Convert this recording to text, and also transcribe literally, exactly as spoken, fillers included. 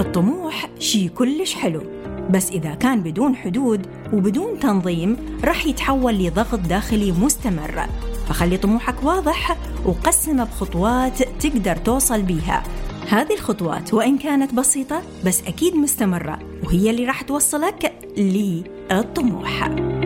الطموح شي كلش حلو، بس إذا كان بدون حدود وبدون تنظيم رح يتحول لضغط داخلي مستمر. فخلي طموحك واضح وقسمه بخطوات تقدر توصل بيها. هذه الخطوات وإن كانت بسيطة بس أكيد مستمرة، وهي اللي راح توصلك للطموح.